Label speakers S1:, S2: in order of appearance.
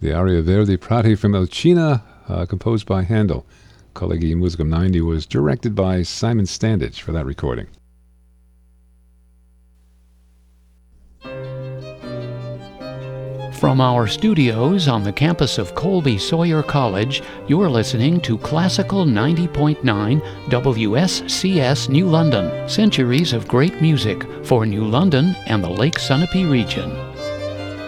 S1: the aria Verdi Prati from Elcina, composed by Handel. Collegii Musicum 90 was directed by Simon Standage for that recording.
S2: From our studios on the campus of Colby Sawyer College, you're listening to Classical 90.9 WSCS New London, centuries of great music for New London and the Lake Sunapee region.